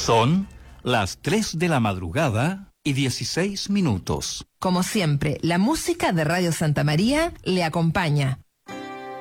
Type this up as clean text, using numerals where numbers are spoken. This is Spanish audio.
Son las 3 de la madrugada y 16 minutos. Como siempre, la música de Radio Santa María le acompaña